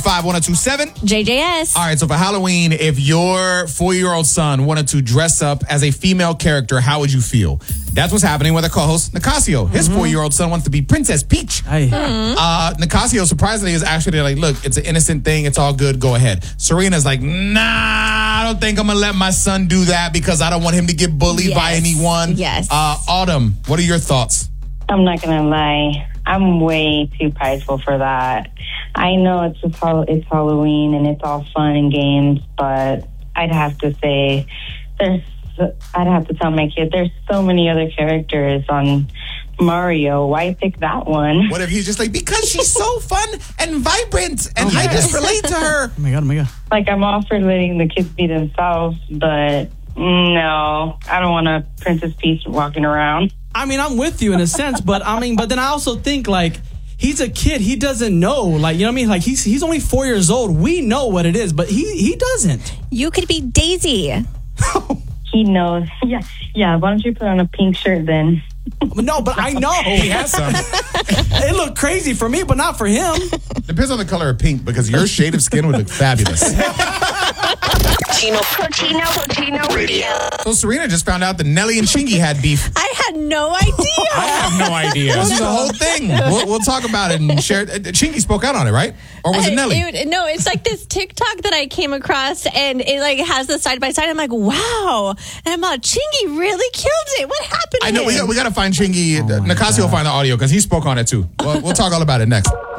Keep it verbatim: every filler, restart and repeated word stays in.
five one zero two seven. J J S. All right, so for Halloween, if your four-year-old son wanted to dress up as a female character, how would you feel? That's what's happening with our co-host, Nicasio. His mm-hmm. four-year-old son wants to be Princess Peach. Mm-hmm. Uh, Nicasio, surprisingly, is actually like, look, it's an innocent thing. It's all good. Go ahead. Serena's like, nah, I don't think I'm going to let my son do that because I don't want him to get bullied yes. by anyone. Yes. Uh, Autumn, what are your thoughts? I'm not going to lie. I'm way too prideful for that. I know it's just, it's Halloween and it's all fun and games, but I'd have to say there's I'd have to tell my kid there's so many other characters on Mario. Why pick that one? What if he's just like, because she's so fun and vibrant and oh, I yes. just relate to her. Oh my God, oh my God. Like, I'm all for letting the kids be themselves, but no, I don't want a Princess Peach walking around. I mean, I'm with you in a sense, but I mean, but then I also think like he's a kid. He doesn't know, like, you know what I mean? Like he's he's only four years old. We know what it is, but he he doesn't. You could be Daisy. He knows. Yeah, yeah. Why don't you put on a pink shirt then? No, but I know he has some. It looked crazy for me, but not for him. Depends on the color of pink because your shade of skin would look fabulous. Chino, Chino, Chino Radio. So Serena just found out that Nelly and Chingy had beef. I had no idea. I have no idea. This is a whole thing. We'll, we'll talk about it and share it. Chingy spoke out on it, right? Or was it Nelly? It, no, it's like this TikTok that I came across, and it like has the side by side. I'm like, wow. And I'm like, Chingy really killed it. What happened to I know. him? We got, we got to find Chingy. Oh Nicasio will find the audio because he spoke on it too. Well, we'll talk all about it next.